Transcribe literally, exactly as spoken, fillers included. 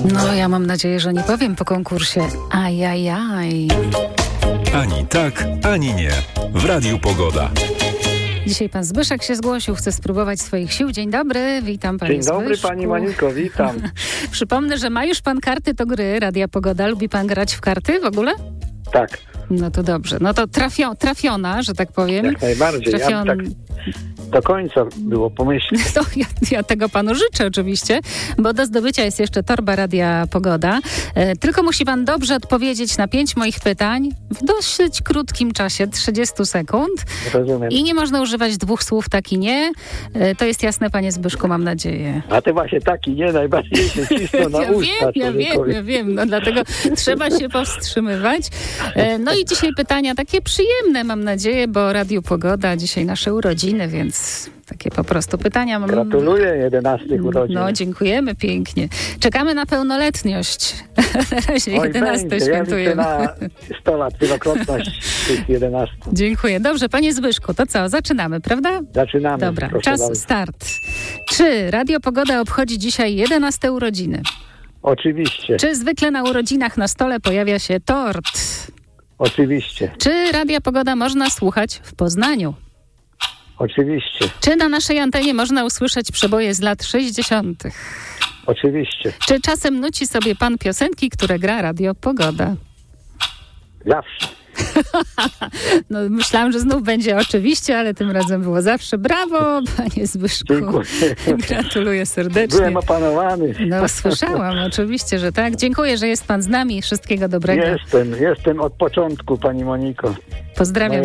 No, ja mam nadzieję, że nie powiem po konkursie. Ajajaj. Ani tak, ani nie. W Radiu Pogoda. Dzisiaj pan Zbyszek się zgłosił, chce spróbować swoich sił. Dzień dobry, witam panie Dzień dobry Zbyszku. pani Moniko, witam. Przypomnę, że ma już pan karty do gry Radia Pogoda. Lubi pan grać w karty w ogóle? Tak, No to dobrze. No to trafio, trafiona, że tak powiem. jak najbardziej. Trafion... Ja tak do końca było pomyśleć. To ja, ja tego panu życzę oczywiście, bo do zdobycia jest jeszcze torba Radia Pogoda. E, tylko musi pan dobrze odpowiedzieć na pięć moich pytań w dosyć krótkim czasie, trzydzieści sekund. Rozumiem. I nie można używać dwóch słów tak i nie. E, to jest jasne, panie Zbyszku, mam nadzieję. A ty właśnie taki nie najbardziej się cisną na Ja usta. wiem, ja wiem, człowiekowi. ja wiem, no dlatego trzeba się powstrzymywać. E, no i dzisiaj pytania takie przyjemne, mam nadzieję, bo Radiu Pogoda, dzisiaj nasze urodziny, więc takie po prostu pytania. Mam... Gratuluję jedenastych urodzin. No, dziękujemy pięknie. Czekamy na pełnoletność. Na razie Oj, jedenaste będzie. świętujemy. Ja liczę na sto lat, wielokrotność tych jedenastu. Dziękuję. Dobrze, panie Zbyszku, to co? Zaczynamy, prawda? Zaczynamy. Dobra, proszę czas, bardzo. start. Czy Radio Pogoda obchodzi dzisiaj jedenaste urodziny? Oczywiście, Czy zwykle na urodzinach na stole pojawia się tort? oczywiście, Czy Radia Pogoda można słuchać w Poznaniu? oczywiście, Czy na naszej antenie można usłyszeć przeboje z lat sześćdziesiątych? oczywiście. Czy czasem nuci sobie pan piosenki, które gra Radio Pogoda? Zawsze. No, myślałam, że znów będzie oczywiście, ale tym razem było zawsze. Brawo, panie Zbyszku. Dziękuję. Gratuluję serdecznie. Byłem opanowany. No, słyszałam, oczywiście, że tak. Dziękuję, że jest pan z nami. Wszystkiego dobrego. Jestem, jestem od początku, pani Moniko. Pozdrawiam.